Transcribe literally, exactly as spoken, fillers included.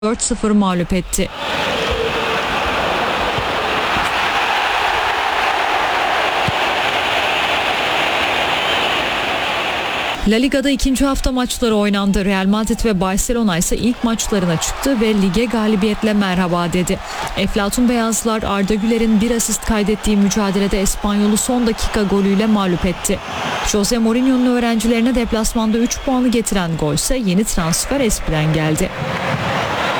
dört sıfır mağlup etti. La Liga'da ikinci hafta maçları oynandı. Real Madrid ve Barcelona ise ilk maçlarına çıktı ve lige galibiyetle merhaba dedi. Eflatun Beyazlılar Arda Güler'in bir asist kaydettiği mücadelede Espanyol'u son dakika golüyle mağlup etti. Jose Mourinho'nun öğrencilerine deplasmanda üç puanı getiren gol ise yeni transfer Espi'den geldi.